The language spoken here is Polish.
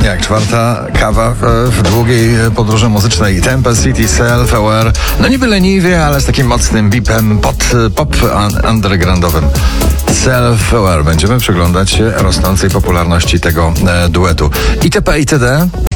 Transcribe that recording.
Jak czwarta kawa w długiej podróży muzycznej. Tempest City, Self-Aware. No niby leniwie, ale z takim mocnym beepem pop undergroundowym. Self-Aware. Będziemy przyglądać się rosnącej popularności tego duetu. ITP, ITD